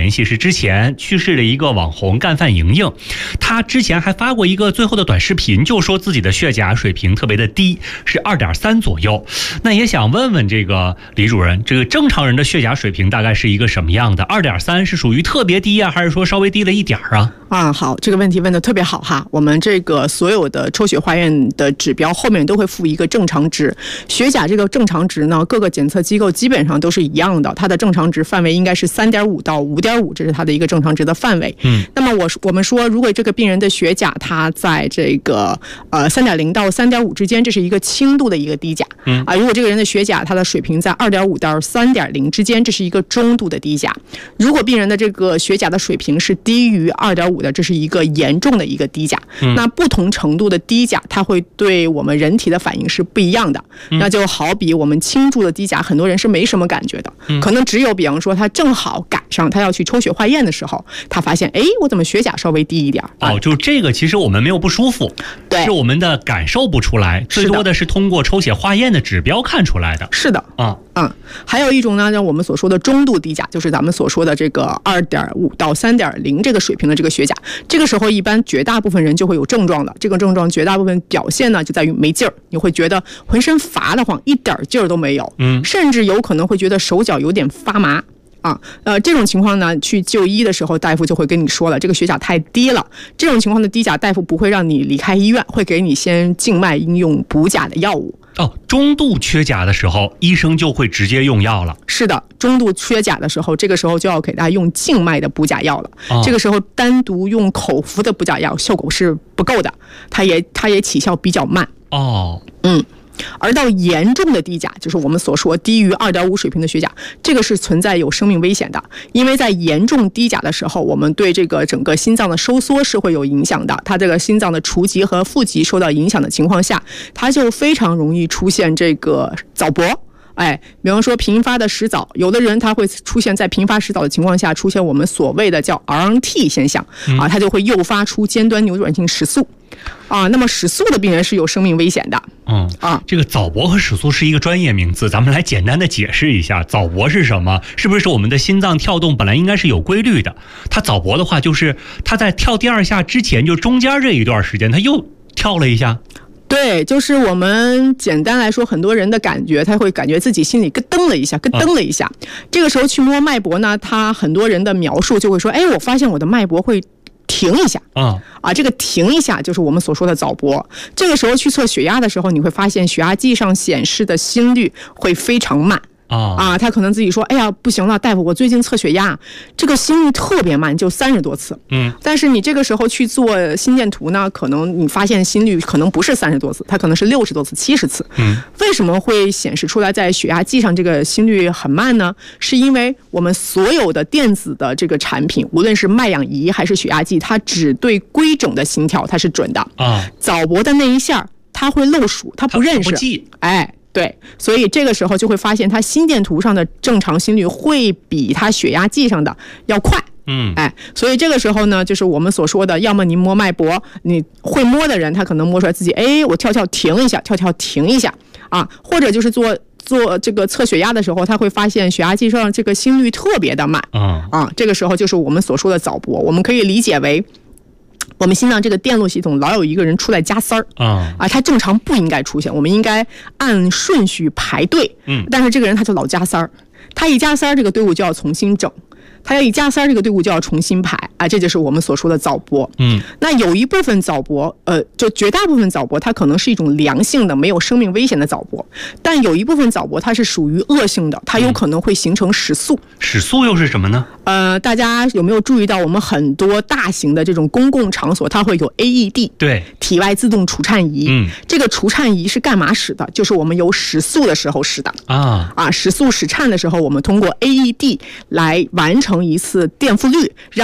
联系，是之前去世的一个网红干饭莹莹，她之前还发过一个最后的短视频，就说自己的血钾水平特别的低，是2.3左右。那也想问问这个李主任，这个正常人的血钾水平大概是一个什么样的？2.3是属于特别低啊，还是说稍微低了一点啊？ 好，这个问题问得特别好哈。我们这个所有的抽血化验的指标后面都会附一个正常值，血钾这个正常值呢，各个检测机构基本上都是一样的，它的正常值范围应该是3.5到5.5，这是它的一个正常值的范围。那么我们说，如果这个病人的血钾它在这个3.0到3.5之间，这是一个轻度的一个低钾。如果这个人的血钾它的水平在2.5到3.0之间，这是一个中度的低钾。如果病人的这个血钾的水平是低于2.5的，这是一个严重的一个低钾。那不同程度的低钾，它会对我们人体的反应是不一样的。那就好比我们轻度的低钾，很多人是没什么感觉的，可能只有比方说他正好赶上他要去抽血化验的时候，他发现我怎么血钾稍微低一点。 就这个其实我们没有不舒服， 对， 是我们的感受不出来，最多的是通过抽血化验的指标看出来的。 是的。还有一种呢，我们所说的中度低钾，就是咱们所说的这个2.5到3.0这个水平的这个血钾，这个时候一般绝大部分人就会有症状了。这个症状绝大部分表现呢就在于没劲儿，你会觉得浑身乏得慌，一点劲儿都没有，甚至有可能会觉得手脚有点发麻。这种情况呢，去就医的时候，大夫就会跟你说了，这个血钾太低了。这种情况的低钾，大夫不会让你离开医院，会给你先静脉应用补钾的药物。 中度缺钾的时候，医生就会直接用药了。 是的，中度缺钾的时候，这个时候就要给他用静脉的补钾药了。这个时候单独用口服的补钾药效果是不够的，它也起效比较慢。而到严重的低钾，就是我们所说低于2.5水平的血钾，这个是存在有生命危险的。因为在严重低钾的时候，我们对这个整个心脏的收缩是会有影响的，它这个心脏的除极和负极受到影响的情况下，它就非常容易出现这个早搏。比方说频发的食早，有的人他会出现在频发食早的情况下，出现我们所谓的叫 RNT 现象它就会诱发出尖端扭转性食宿那么食宿的病人是有生命危险的。 这个早搏和食宿是一个专业名字，咱们来简单的解释一下，早搏是什么？是不是我们的心脏跳动本来应该是有规律的，它早搏的话就是它在跳第二下之前，就中间这一段时间它又跳了一下。 对，就是我们简单来说，很多人的感觉，他会感觉自己心里咯噔了一下，咯噔了一下。这个时候去摸脉搏呢，他很多人的描述就会说，我发现我的脉搏会停一下。这个停一下就是我们所说的早搏。这个时候去测血压的时候，你会发现血压计上显示的心率会非常慢。他可能自己说，不行了，大夫，我最近测血压，这个心率特别慢，就30多次。但是你这个时候去做心电图呢，可能你发现心率可能不是30多次，它可能是60多次、70次。为什么会显示出来在血压计上这个心率很慢呢？是因为我们所有的电子的这个产品，无论是脉氧仪还是血压计，它只对规整的心跳它是准的。早搏的那一下它会漏数，它不认识。对，所以这个时候就会发现他心电图上的正常心率会比他血压计上的要快。所以这个时候呢，就是我们所说的，要么你摸脉搏，你会摸的人他可能摸出来自己我跳停一下，跳停一下或者就是做这个测血压的时候，他会发现血压计上这个心率特别的慢。这个时候就是我们所说的早搏。我们可以理解为我们心脏这个电路系统老有一个人出来加塞儿他正常不应该出现，我们应该按顺序排队。但是这个人他就老加塞儿，他一加塞儿，这个队伍就要重新整。他要一加塞，这个队伍就要重新排这就是我们所说的早搏。那有一部分早搏，就绝大部分早搏，它可能是一种良性的、没有生命危险的早搏，但有一部分早搏它是属于恶性的，它有可能会形成食宿。 食宿又是什么呢？ 大家有没有注意到，我们很多大型的这种公共场所，它会有 AED， 对， 体外自动除颤仪。这个除颤仪是干嘛使的？就是我们有食宿的时候使的食宿使颤的时候，我们通过 AED 来完成一次电复律，让我们的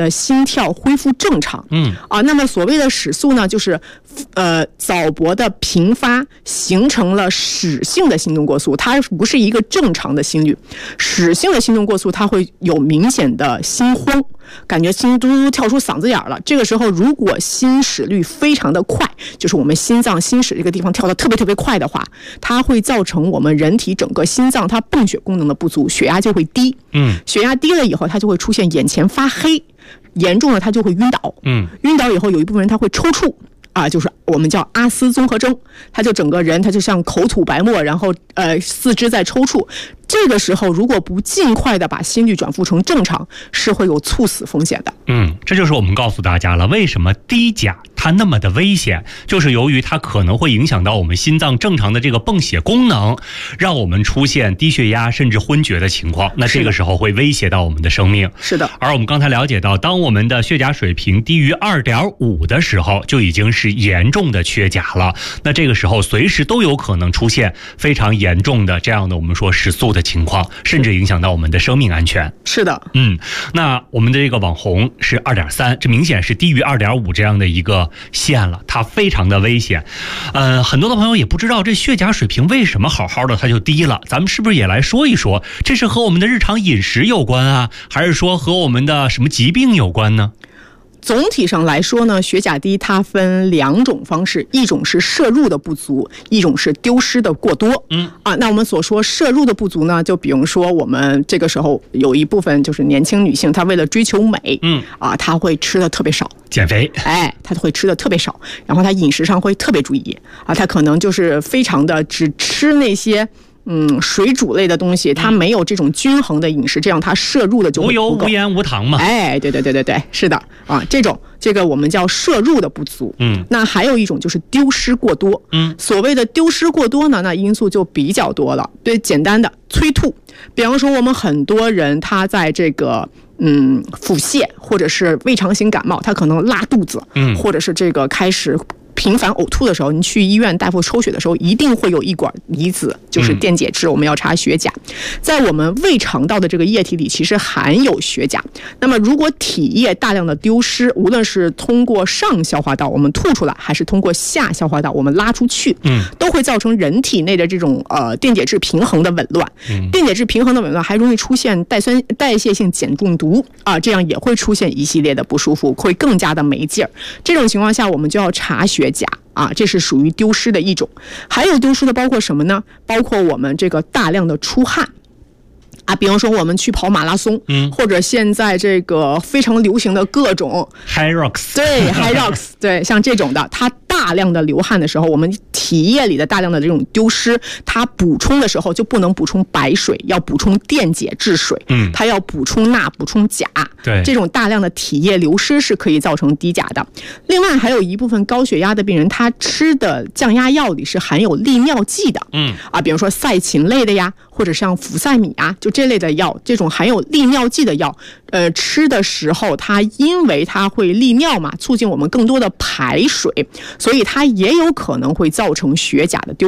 的心跳恢复正常。那么所谓的室速呢，就是早搏的频发形成了室性的心动过速，它不是一个正常的心率。室性的心动过速，它会有明显的心慌，感觉心嘟嘟跳出嗓子眼了。这个时候，如果心室率非常的快，就是我们心脏心室这个地方跳得特别特别快的话，它会造成我们人体整个心脏它泵血功能的不足，血压就会低。血压低了以后，它就会出现眼前发黑，严重了它就会晕倒。晕倒以后，有一部分人他会抽搐。就是我们叫阿斯综合征，他就整个人他就像口吐白沫，然后四肢在抽搐。这个时候如果不尽快的把心率转复成正常，是会有猝死风险的。 这就是我们告诉大家了，为什么低钾它那么的危险，就是由于它可能会影响到我们心脏正常的这个泵血功能，让我们出现低血压甚至昏厥的情况。那这个时候会威胁到我们的生命。 是的。 而我们刚才了解到，当我们的血钾水平低于 2.5 的时候，就已经是严重的缺钾了。那这个时候随时都有可能出现非常严重的这样的我们说室速的情况，甚至影响到我们的生命安全。 是的。 那我们的这个网红是 2.3， 这明显是低于 2.5 这样的一个线了，它非常的危险。很多的朋友也不知道这血钾水平为什么好好的它就低了，咱们是不是也来说一说，这是和我们的日常饮食有关啊，还是说和我们的什么疾病有关呢？ 总体上来说呢，血钾低它分2种方式，一种是摄入的不足，一种是丢失的过多。那我们所说摄入的不足呢，就比如说我们这个时候有一部分就是年轻女性，她为了追求美，她会吃的特别少， 减肥， 她会吃的特别少，然后她饮食上会特别注意她可能就是非常的只吃那些水煮类的东西，它没有这种均衡的饮食，这样它摄入的就会不够， 无油无盐无糖嘛。 对，是的这个我们叫摄入的不足。那还有一种就是丢失过多。所谓的丢失过多呢，那因素就比较多了。对，简单的催吐，比方说我们很多人他在这个腹泻或者是胃肠型感冒，他可能拉肚子，或者是这个开始频繁呕吐的时候，你去医院大夫抽血的时候，一定会有一管离子，就是电解质，我们要查血钾。在我们胃肠道的这个液体里，其实含有血钾。那么如果体液大量的丢失，无论是通过上消化道我们吐出来，还是通过下消化道我们拉出去，都会造成人体内的这种电解质平衡的紊乱。电解质平衡的紊乱还容易出现代谢性碱中毒这样也会出现一系列的不舒服，会更加的没劲儿。这种情况下，我们就要查血钾这是属于丢失的一种。还有丢失的包括什么呢？包括我们这个大量的出汗比方说我们去跑马拉松，或者现在这个非常流行的各种 Hyrox， 对 Hyrox， 对，像这种的，它大量的流汗的时候，我们体液里的大量的这种丢失，它补充的时候就不能补充白水，要补充电解质水，它要补充钠，补充钾。 对，这种大量的体液流失是可以造成低钾的。另外还有一部分高血压的病人，他吃的降压药里是含有利尿剂的，比如说赛嗪类的呀，或者像氟塞米就这类的药，这种含有利尿剂的药，吃的时候它因为它会利尿嘛，促进我们更多的排水，所以它也有可能会造成血钾的丢